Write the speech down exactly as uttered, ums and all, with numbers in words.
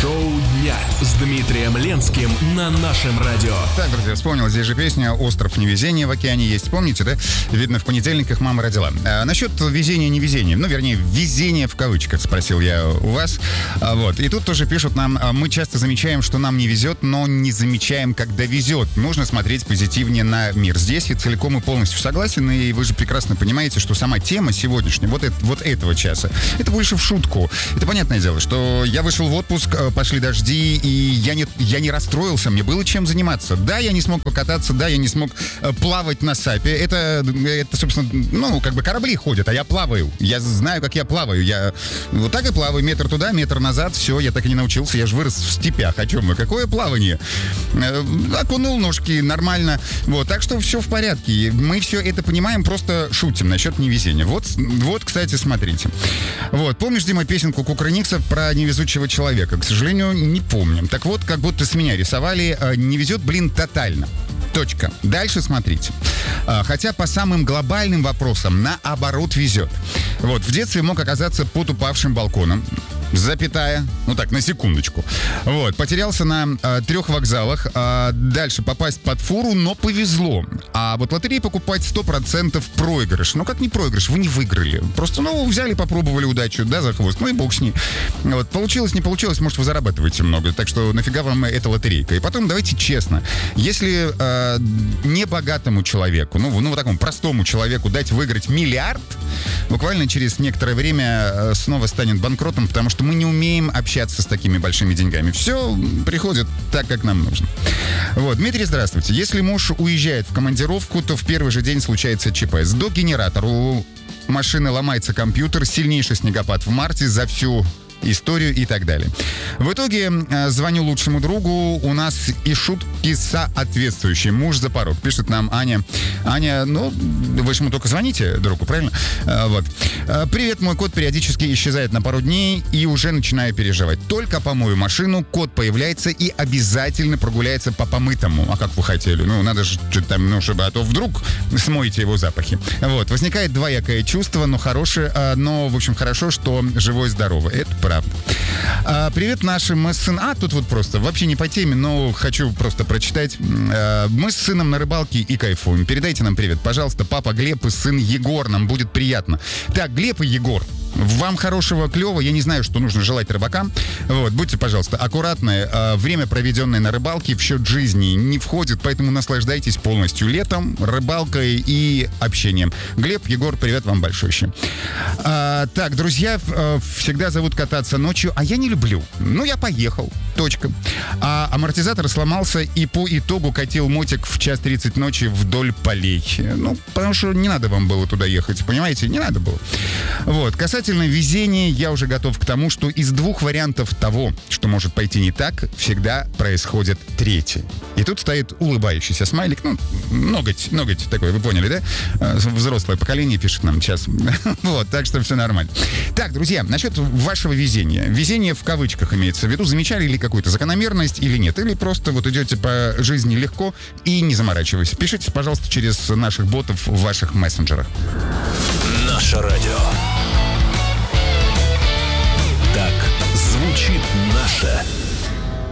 Шоу дня с Дмитрием Ленским на нашем радио. Так, друзья, вспомнил, здесь же песня «Остров невезения в океане» есть. Помните, да? Видно, в понедельниках мама родила. А, насчет везения-невезения, ну, вернее, везения в кавычках, спросил я у вас. А, вот. И тут тоже пишут нам, а, мы часто замечаем, что нам не везет, но не замечаем, когда везет. Нужно смотреть позитивнее на мир. Здесь я целиком и полностью согласен, и вы же прекрасно понимаете, что сама тема сегодняшняя, вот, это, вот этого часа, это больше в шутку. Это понятное дело, что я вышел в отпуск, пошли дожди, и я не, я не расстроился, мне было чем заниматься. Да, я не смог покататься, да, я не смог э, плавать на сапе. Это, это, собственно, ну, как бы корабли ходят, а я плаваю. Я знаю, как я плаваю. Я вот так и плаваю, метр туда, метр назад, все, я так и не научился, я же вырос в степях. О чем мы? Какое плавание? Э, окунул ножки, нормально. Вот, так что все в порядке. Мы все это понимаем, просто шутим насчет невезения. Вот, вот, кстати, смотрите. Вот, помнишь, Дима, песенку Кукрыниксов про невезучего человека? К сожалению, не помним. Так вот, как будто с меня рисовали, не везет, блин, тотально. Точка. Дальше смотрите. Хотя по самым глобальным вопросам наоборот везет. Вот, в детстве мог оказаться под упавшим балконом. Запятая, ну так, на секундочку. Вот, потерялся на э, трех вокзалах. Э, дальше попасть под фуру, но повезло. А вот лотереи покупать сто процентов проигрыш. Ну как не проигрыш, вы не выиграли. Просто, ну, взяли, попробовали удачу, да, за хвост. Ну и бог с ней. Вот, получилось, не получилось, может, вы зарабатываете много. Так что нафига вам эта лотерейка? И потом, давайте честно. Если э, небогатому человеку, ну, ну, вот такому простому человеку дать выиграть миллиард, буквально через некоторое время э, снова станет банкротом, потому что мы не умеем общаться с такими большими деньгами. Все приходит так, как нам нужно. Вот, Дмитрий, здравствуйте. Если муж уезжает в командировку, то в первый же день случается ЧП. До генератора у машины ломается компьютер, сильнейший снегопад в марте за всю историю и так далее. В итоге э, звоню лучшему другу, у нас и шутки соответствующие. Муж за порог. Пишет нам Аня. Аня, ну, вы же ему только звоните другу, правильно? Э, вот. Э, Привет, мой кот периодически исчезает на пару дней и уже начинаю переживать. Только помою машину, кот появляется и обязательно прогуляется по помытому. А как вы хотели? Ну, надо же что-то там, ну, чтобы, а то вдруг смоете его запахи. Вот. Возникает двоякое чувство, но хорошее, э, но, в общем, хорошо, что живой-здоровый. Это правда. А, привет нашим сын. А, тут вот просто, вообще не по теме, но хочу просто прочитать. А, мы с сыном на рыбалке и кайфуем. Передайте нам привет, пожалуйста, папа Глеб и сын Егор, нам будет приятно. Так, Глеб и Егор, вам хорошего клёва, я не знаю, что нужно желать рыбакам. Вот, будьте, пожалуйста, аккуратны. А, время, проведенное на рыбалке, в счет жизни не входит, поэтому наслаждайтесь полностью летом, рыбалкой и общением. Глеб, Егор, привет вам большой. А, так, друзья, а, всегда зовут кататься ночью, а я не люблю. Ну, я поехал. Точка. А амортизатор сломался и по итогу катил мотик в час тридцать ночи вдоль полей. Ну, потому что не надо вам было туда ехать, понимаете? Не надо было. Вот, касательно везения, я уже готов к тому, что из двух вариантов того, что может пойти не так, всегда происходит третий. И тут стоит улыбающийся смайлик, ну, ноготь, ноготь такой, вы поняли, да? Взрослое поколение пишет нам сейчас. Вот, так что все нормально. Так, друзья, насчет вашего везения. Везение в кавычках имеется в виду. Замечали ли какую-то закономерность или нет? Или просто вот идете по жизни легко и не заморачиваясь? Пишите, пожалуйста, через наших ботов в ваших мессенджерах. Наше радио. Так звучит наше